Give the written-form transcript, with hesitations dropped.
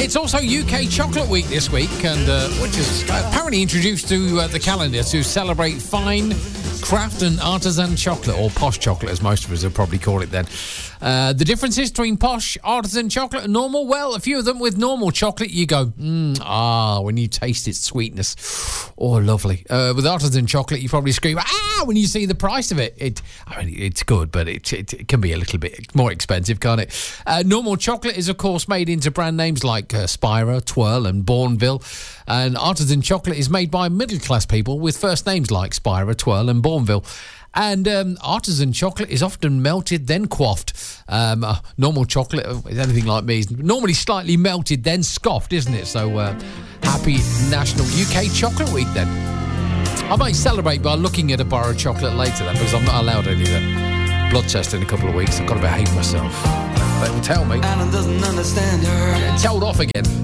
It's also UK Chocolate Week this week, and which is apparently introduced to the calendar to celebrate fine craft and artisan chocolate, or posh chocolate, as most of us would probably call it then. The differences between posh, artisan chocolate and normal? Well, a few of them. With normal chocolate, you go, when you taste its sweetness. Oh, lovely. With artisan chocolate, you probably scream, when you see the price of it. It's good, but it can be a little bit more expensive, can't it? Normal chocolate is, of course, made into brand names like Spira, Twirl and Bourneville. And artisan chocolate is made by middle-class people with first names like Spira, Twirl and Bourneville. And artisan chocolate is often melted, then quaffed. Normal chocolate, is anything like me, is normally slightly melted, then scoffed, isn't it? So happy National UK Chocolate Week, then. I might celebrate by looking at a bar of chocolate later, then, because I'm not allowed any of that. Blood test in a couple of weeks. I've got to behave myself. They will tell me. Alan doesn't understand her. Get told off again.